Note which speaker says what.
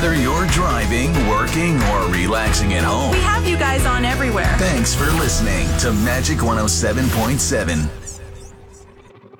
Speaker 1: Whether you're driving, working, or relaxing at home,
Speaker 2: We have you guys on everywhere.
Speaker 1: thanks for listening to Magic 107.7.